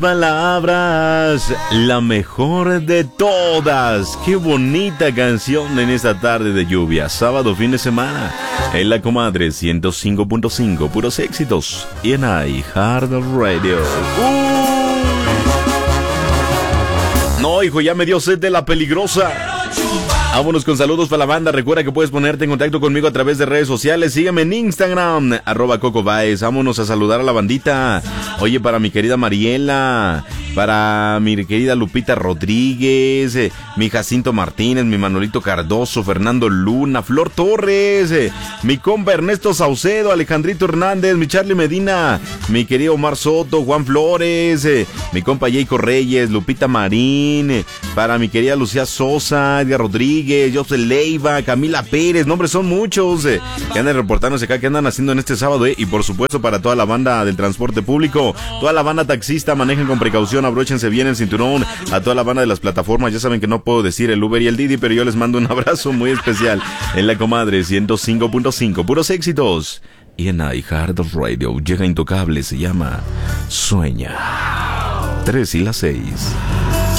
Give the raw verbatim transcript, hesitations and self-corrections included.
Palabras, la mejor de todas. Qué bonita canción en esta tarde de lluvia. Sábado, fin de semana. En la comadre ciento cinco punto cinco, puros éxitos. Y en iHeart Radio. Uh. No, hijo, ya me dio sed de la peligrosa. Vámonos con saludos para la banda. Recuerda que puedes ponerte en contacto conmigo a través de redes sociales. Sígueme en Instagram, arroba Coco Baez. Vámonos a saludar a la bandita. Oye, para mi querida Mariela, para mi querida Lupita Rodríguez, eh, mi Jacinto Martínez, mi Manolito Cardoso, Fernando Luna, Flor Torres, eh, mi compa Ernesto Saucedo, Alejandrito Hernández, mi Charlie Medina, mi querido Omar Soto, Juan Flores, eh, mi compa Jacob Reyes, Lupita Marín, eh, para mi querida Lucía Sosa, Edgar Rodríguez, José Leiva, Camila Pérez, nombres son muchos, eh, que andan reportándose acá, que andan haciendo en este sábado, eh, y por supuesto para toda la banda del transporte público, toda la banda taxista, manejen con precaución, abróchense bien el cinturón, a toda la banda de las plataformas. Ya saben que no puedo decir el Uber y el Didi, pero yo les mando un abrazo muy especial en la comadre ciento cinco punto cinco, puros éxitos. Y en iHeart Radio llega Intocable, se llama Sueña. Tres y las seis.